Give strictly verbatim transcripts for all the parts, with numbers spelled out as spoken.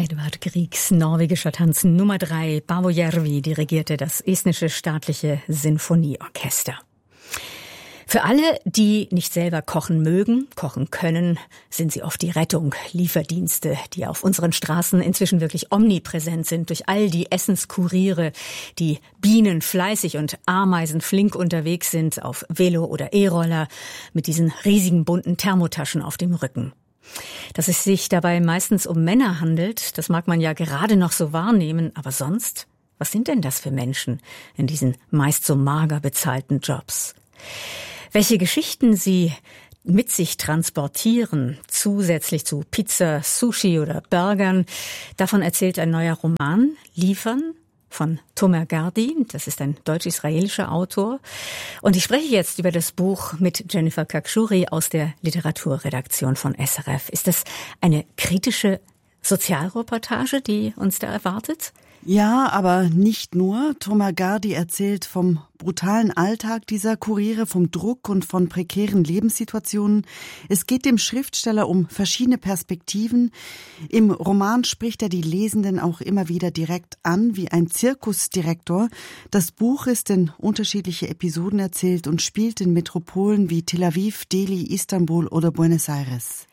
Edvard Griegs norwegischer Tanz Nummer drei, Paavo Järvi, dirigierte das estnische staatliche Sinfonieorchester. Für alle, die nicht selber kochen mögen, kochen können, sind sie oft die Rettung. Lieferdienste, die auf unseren Straßen inzwischen wirklich omnipräsent sind, durch all die Essenskuriere, die Bienen fleißig und Ameisen flink unterwegs sind, auf Velo oder E-Roller, mit diesen riesigen bunten Thermotaschen auf dem Rücken. Dass es sich dabei meistens um Männer handelt, das mag man ja gerade noch so wahrnehmen, aber sonst, was sind denn das für Menschen in diesen meist so mager bezahlten Jobs? Welche Geschichten sie mit sich transportieren, zusätzlich zu Pizza, Sushi oder Burgern, davon erzählt ein neuer Roman, Liefern, von Tomer Gardi, das ist ein deutsch-israelischer Autor. Und ich spreche jetzt über das Buch mit Jennifer Khakshuri aus der Literaturredaktion von S R F. Ist das eine kritische Sozialreportage, die uns da erwartet? Ja, aber nicht nur. Tomer Gardi erzählt vom brutalen Alltag dieser Kuriere, vom Druck und von prekären Lebenssituationen. Es geht dem Schriftsteller um verschiedene Perspektiven. Im Roman spricht er die Lesenden auch immer wieder direkt an, wie ein Zirkusdirektor. Das Buch ist in unterschiedliche Episoden erzählt und spielt in Metropolen wie Tel Aviv, Delhi, Istanbul oder Buenos Aires.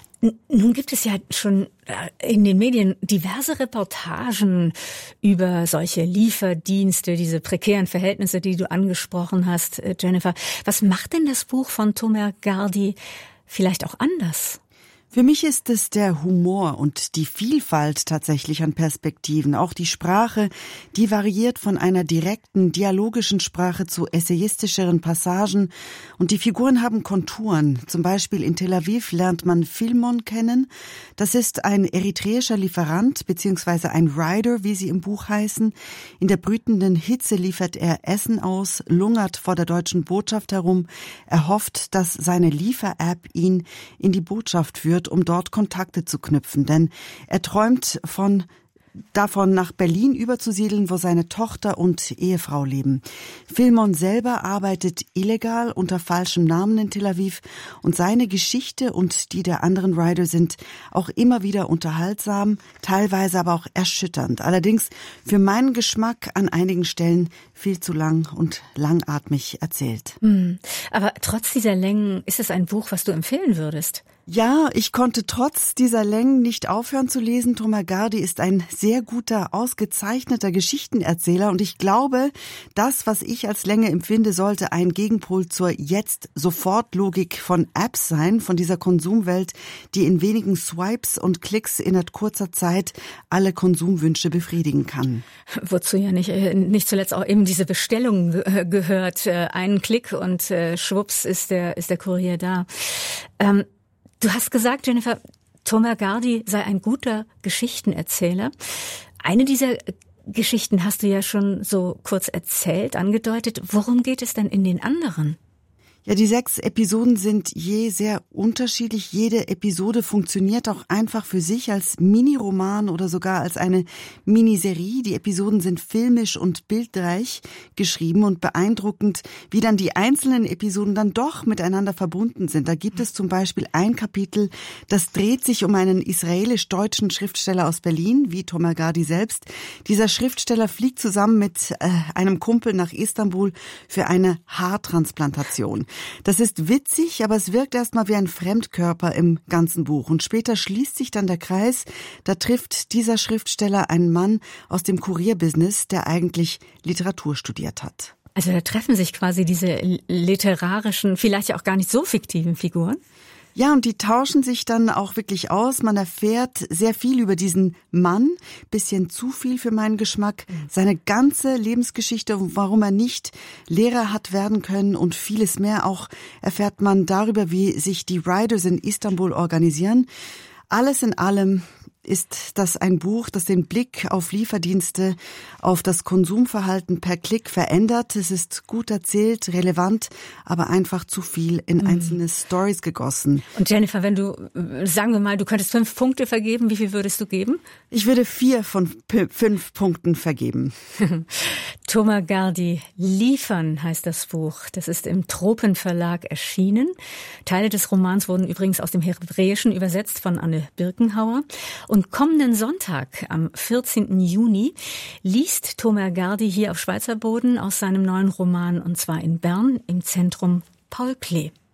Nun gibt es ja schon in den Medien diverse Reportagen über solche Lieferdienste, diese prekären Verhältnisse, die du angesprochen hast, Jennifer. Was macht denn das Buch von Tomer Gardi vielleicht auch anders? Für mich ist es der Humor und die Vielfalt tatsächlich an Perspektiven. Auch die Sprache, die variiert von einer direkten, dialogischen Sprache zu essayistischeren Passagen. Und die Figuren haben Konturen. Zum Beispiel in Tel Aviv lernt man Filmon kennen. Das ist ein eritreischer Lieferant beziehungsweise ein Rider, wie sie im Buch heißen. In der brütenden Hitze liefert er Essen aus, lungert vor der deutschen Botschaft herum. Er hofft, dass seine Liefer-App ihn in die Botschaft führt, um dort Kontakte zu knüpfen. Denn er träumt von davon, nach Berlin überzusiedeln, wo seine Tochter und Ehefrau leben. Filmon selber arbeitet illegal unter falschem Namen in Tel Aviv und seine Geschichte und die der anderen Rider sind auch immer wieder unterhaltsam, teilweise aber auch erschütternd. Allerdings für meinen Geschmack an einigen Stellen viel zu lang und langatmig erzählt. Hm. Aber trotz dieser Längen ist es ein Buch, was du empfehlen würdest? Ja, ich konnte trotz dieser Längen nicht aufhören zu lesen. Tomer Gardi ist ein sehr guter, ausgezeichneter Geschichtenerzähler und ich glaube, das, was ich als Länge empfinde, sollte ein Gegenpol zur Jetzt-Sofort-Logik von Apps sein, von dieser Konsumwelt, die in wenigen Swipes und Klicks innerhalb kurzer Zeit alle Konsumwünsche befriedigen kann. Wozu ja nicht, nicht zuletzt auch eben diese Bestellung gehört. Einen Klick und schwupps ist der, ist der Kurier da. Ähm, Du hast gesagt, Jennifer, Tomer Gardi sei ein guter Geschichtenerzähler. Eine dieser Geschichten hast du ja schon so kurz erzählt, angedeutet. Worum geht es denn in den anderen? Ja, die sechs Episoden sind je sehr unterschiedlich. Jede Episode funktioniert auch einfach für sich als Miniroman oder sogar als eine Miniserie. Die Episoden sind filmisch und bildreich geschrieben und beeindruckend, wie dann die einzelnen Episoden dann doch miteinander verbunden sind. Da gibt es zum Beispiel ein Kapitel, das dreht sich um einen israelisch-deutschen Schriftsteller aus Berlin, wie Tomer Gardi selbst. Dieser Schriftsteller fliegt zusammen mit äh, einem Kumpel nach Istanbul für eine Haartransplantation. Das ist witzig, aber es wirkt erstmal wie ein Fremdkörper im ganzen Buch. Und später schließt sich dann der Kreis. Da trifft dieser Schriftsteller einen Mann aus dem Kurierbusiness, der eigentlich Literatur studiert hat. Also da treffen sich quasi diese literarischen, vielleicht ja auch gar nicht so fiktiven Figuren. Ja, und die tauschen sich dann auch wirklich aus. Man erfährt sehr viel über diesen Mann, bisschen zu viel für meinen Geschmack, seine ganze Lebensgeschichte, warum er nicht Lehrer hat werden können und vieles mehr. Auch erfährt man darüber, wie sich die Riders in Istanbul organisieren. Alles in allem ist das ein Buch, das den Blick auf Lieferdienste, auf das Konsumverhalten per Klick verändert. Es ist gut erzählt, relevant, aber einfach zu viel in einzelne mm. Storys gegossen. Und Jennifer, wenn du, sagen wir mal, du könntest fünf Punkte vergeben, wie viel würdest du geben? Ich würde vier von p- fünf Punkten vergeben. Tomer Gardi, Liefern heißt das Buch. Das ist im Tropenverlag erschienen. Teile des Romans wurden übrigens aus dem Hebräischen übersetzt von Anne Birkenhauer. Und kommenden Sonntag, am vierzehnten Juni, liest Tomer Gardi hier auf Schweizer Boden aus seinem neuen Roman, und zwar in Bern im Zentrum Paul Klee.